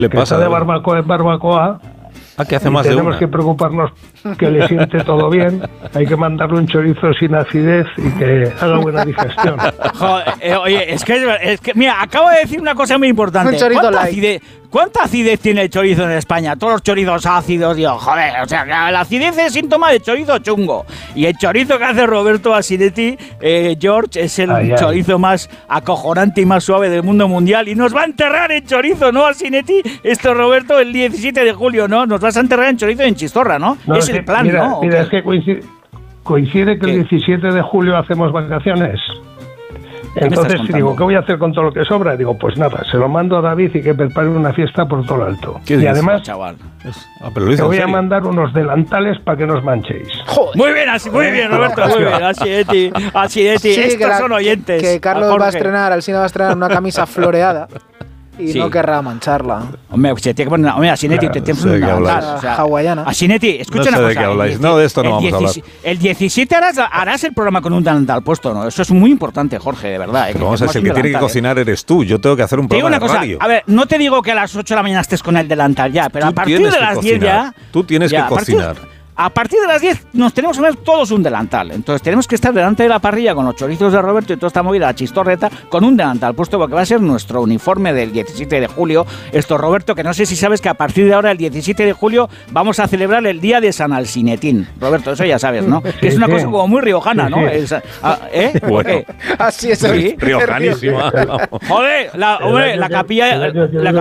Le que pasa está de barbacoa en barbacoa. Que hace más de una. Tenemos que preocuparnos que le siente todo bien. Hay que mandarle un chorizo sin acidez y que haga buena digestión. Joder, oye, es que, mira, acabo de decir una cosa muy importante. Un chorizo light. ¿Cuánta acidez tiene el chorizo en España? Todos los chorizos ácidos, digo, joder, o sea, la acidez es síntoma de chorizo chungo. Y el chorizo que hace Roberto Asinetti, George, es el chorizo más acojonante y más suave del mundo mundial. Y nos va a enterrar en chorizo, ¿no, Asinetti? Esto, Roberto, el 17 de julio, ¿no? Nos vas a enterrar en chorizo en Chistorra, ¿no? Es el plan, mira, ¿no? Mira, es que coincide que el 17 de julio hacemos vacaciones. Entonces digo, ¿qué voy a hacer con todo lo que sobra? Digo, pues nada, se lo mando a David y que prepare una fiesta por todo lo alto. Y además, chaval? Te voy a mandar unos delantales para que nos manchéis. Joder. Muy bien, Roberto, muy bien. Asinetti, sí, estos son oyentes. Que Carlos va a estrenar, Alsina va a estrenar una camisa floreada. Y no querrá mancharla. Hombre, se tiene que poner. Hombre, Asinetti, te tienes una delantal. Hawaiana. Asinetti, escucha no una cosa. De qué habláis. No, de esto no vamos a hablar. El 17 harás el programa con un delantal puesto, ¿no? Eso es muy importante, Jorge, de verdad. Vamos a ver, el que tiene que cocinar eres tú. Yo tengo que hacer un programa de radio. A ver, no te digo que a las 8 de la mañana estés con el delantal ya, pero a partir de las 10 ya. Tú tienes que cocinar. A partir de las 10 nos tenemos que ver todos un delantal. Entonces tenemos que estar delante de la parrilla con los chorizos de Roberto y toda esta movida, la chistorreta, con un delantal puesto, porque va a ser nuestro uniforme del 17 de julio. Esto, Roberto, que no sé si sabes que a partir de ahora, el 17 de julio, vamos a celebrar el Día de San Alsinetín. Roberto, eso ya sabes, ¿no? Que es una cosa como muy riojana, ¿no? Bueno, así es. Sí, riojanísima. Joder, la capilla...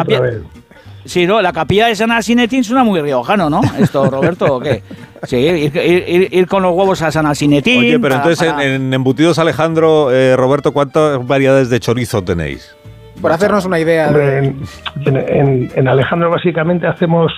Sí, no, la capilla de San Alsinetín suena muy riojano, ¿no? Esto, Roberto, ¿o qué? Sí, ir con los huevos a San Alsinetín. Oye, pero entonces en Embutidos Alejandro, Roberto, ¿cuántas variedades de chorizo tenéis? Por hacernos una idea. Hombre, en Alejandro básicamente hacemos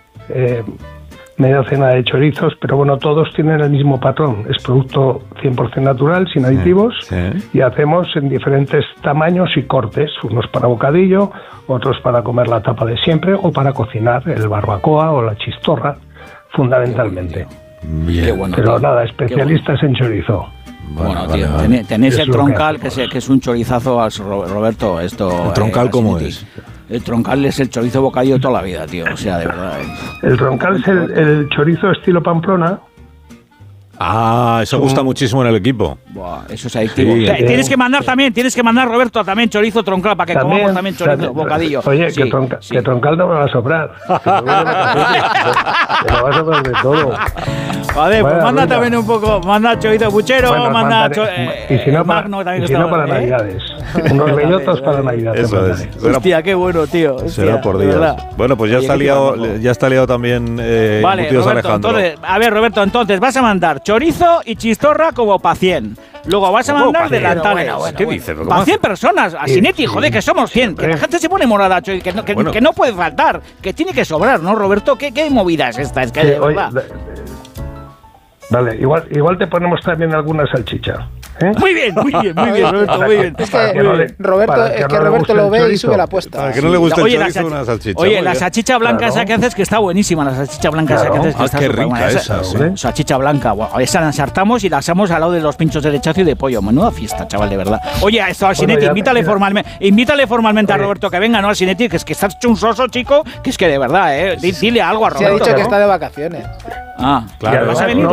media docena de chorizos, pero bueno, todos tienen el mismo patrón. Es producto 100% natural, sin aditivos, y hacemos en diferentes tamaños y cortes, unos para bocadillo, otros para comer la tapa de siempre o para cocinar el barbacoa o la chistorra, fundamentalmente. Bien. Qué bueno, pero nada, especialistas en chorizo. Bueno, tío, tenéis el troncal, que es un chorizazo, Roberto. Esto, ¿El troncal cómo es? El troncal es el chorizo bocadillo toda la vida, tío. O sea, de verdad. El troncal es el chorizo estilo Pamplona. Ah, eso gusta muchísimo en el equipo. Buah, eso es adictivo. Sí, tienes que mandar, Roberto, también chorizo troncal para que comamos también chorizo bocadillo. Oye, que troncal no me va a sobrar. Que me va a sobrar de todo. Vale, pues manda también un poco, manda chorizo puchero, manda y si no para Navidades. Unos bellotos para Navidad. Eso es. Hostia, qué bueno, tío. Hostia, será por días. Bueno, pues ya está liado también vale, Roberto, entonces, a ver, Roberto, entonces vas a mandar chorizo y chistorra como para 100. Luego vas a mandar delantales. ¿Qué dices? Para 100 personas. Asinetti, joder, que somos 100. Que la gente se pone morada, que no puede faltar. Que tiene que sobrar, ¿no, Roberto? ¿Qué movida es esta? Es que de verdad. Vale, igual te ponemos también alguna salchicha. Muy bien, Roberto, muy bien. Es que Roberto lo ve y sube la apuesta. Para que no le guste el chorizo, una salchicha. Oye, la salchicha blanca esa que haces, que está buenísima, la salchicha blanca esa que haces, que está qué rica esa. Salchicha blanca, esa la ensartamos y la asamos al lado de los pinchos de lechazo y de pollo. Menuda fiesta, chaval, de verdad. Oye, esto Alsinetti, invítale formalmente a Roberto que venga, ¿no, Alsinetti? Que es que estás hecho un soso, chico, que es que de verdad, dile algo a Roberto. Se ha dicho que está de vacaciones. Ah, claro, vas a venir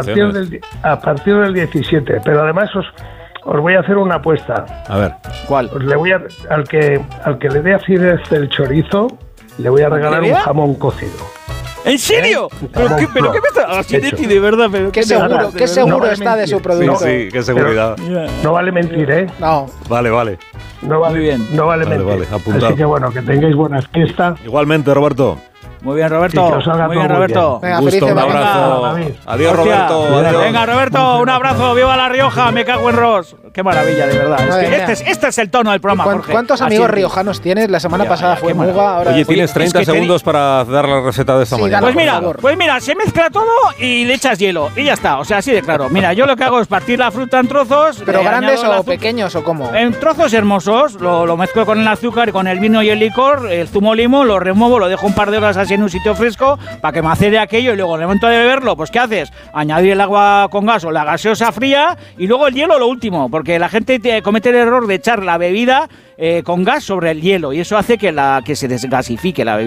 a partir del 17, pero además os voy a hacer una apuesta. A ver, ¿cuál? Le voy al que le dé acidez el chorizo, le voy a regalar un jamón cocido. ¿En serio? ¿Pero qué me está Asinetti, de verdad? Pero ¿Qué seguro está de su producto? Sí, qué seguridad. No vale mentir, No. Vale. No vale mentir. Vale, apuntado. Así que bueno, que tengáis buenas fiestas. Igualmente, Roberto. Muy bien, Roberto. Muy bien, Roberto. Venga, un gusto, un abrazo. Adiós, Roberto. Adiós. Venga, Roberto, un abrazo. ¡Viva La Rioja! Me cago en Ross. Qué maravilla, de verdad. Es que este es el tono del programa, Jorge. ¿Cuántos amigos riojanos tienes? La semana pasada fue Muga. Oye, tienes 30 segundos para dar la receta de esta mañana. Pues mira, se mezcla todo y le echas hielo. Y ya está. O sea, así de claro. Mira, yo lo que hago es partir la fruta en trozos. ¿Pero grandes o pequeños o cómo? En trozos hermosos. Lo mezclo con el azúcar y con el vino y el licor, el zumo limón, lo remuevo, lo dejo un par de horas así en un sitio fresco para que macere aquello y luego en el momento de beberlo, pues ¿qué haces? Añadir el agua con gas o la gaseosa fría y luego el hielo lo último, porque la gente comete el error de echar la bebida con gas sobre el hielo y eso hace que se desgasifique la bebida.